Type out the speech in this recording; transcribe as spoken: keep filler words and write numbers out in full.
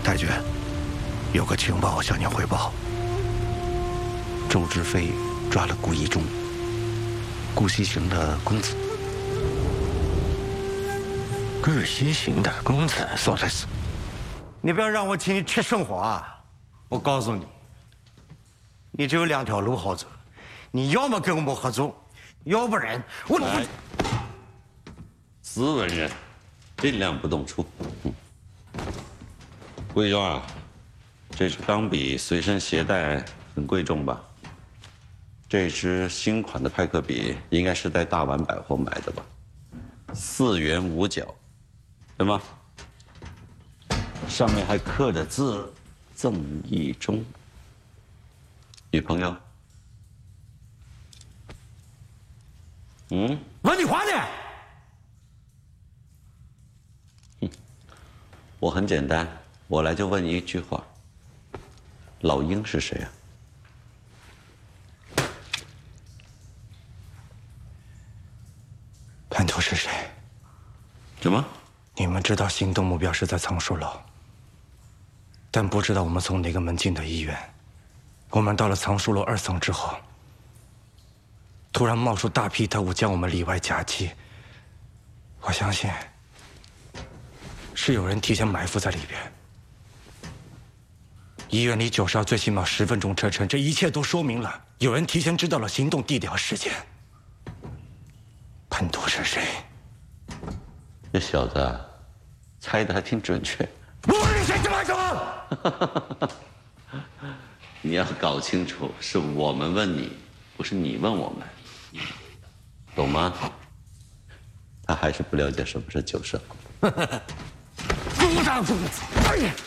太君，有个情报向您汇报。周志飞抓了顾一中，顾西行的公子。顾西行的公子，说的是。 你不要让我请你吃生活啊！我告诉你，你只有两条路好走，你要么跟我们合作，要不然我…… 来，斯文人，尽量不动粗。嗯，顾一中啊，这支钢笔随身携带很贵重吧？这支新款的派克笔应该是在大丸百货买的吧？四元五角，对吗？上面还刻着字“赠一中”。女朋友？嗯？ 问你话呢？ 嗯，我很简单，我来就问你一句话：老鹰是谁啊？ 叛徒是谁？ 什么？ 你们知道行动目标是在藏书楼，但不知道我们从哪个门进的医院。我们到了藏书楼二层之后，突然冒出大批特务将我们里外夹击。我相信是有人提前埋伏在里边。医院离九十号最起码十分钟车程，这一切都说明了有人提前知道了行动地点和时间。叛徒是谁？ 这小子猜的还挺准确。 我问你谁是叛徒？ 你要搞清楚，是我们问你，不是你问我们，懂吗？他还是不了解什么是九十号。 鼓掌！哎呀！